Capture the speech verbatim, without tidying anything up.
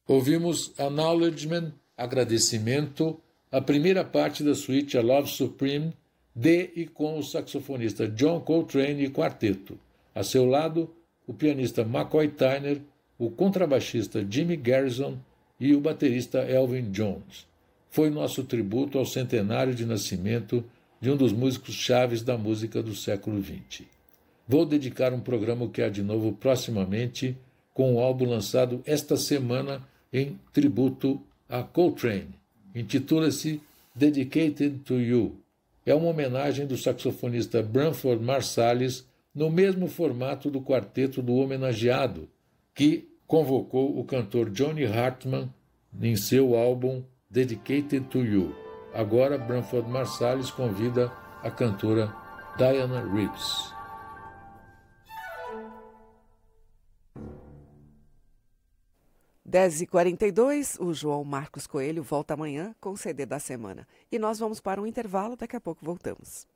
Ouvimos Acknowledgement, agradecimento, a primeira parte da suíte A Love Supreme, de e com o saxofonista John Coltrane e quarteto. A seu lado, o pianista McCoy Tyner, o contrabaixista Jimmy Garrison e o baterista Elvin Jones. Foi nosso tributo ao centenário de nascimento de um dos músicos chaves da música do século vinte. Vou dedicar um programa que há de novo proximamente, com um álbum lançado esta semana em tributo a Coltrane. Intitula-se Dedicated to You. É uma homenagem do saxofonista Branford Marsalis no mesmo formato do quarteto do homenageado, que convocou o cantor Johnny Hartman em seu álbum Dedicated to You. Agora, Branford Marsalis convida a cantora Diana Reeves. dez e quarenta e dois, o João Marcos Coelho volta amanhã com o C D da semana. E nós vamos para um intervalo, daqui a pouco voltamos.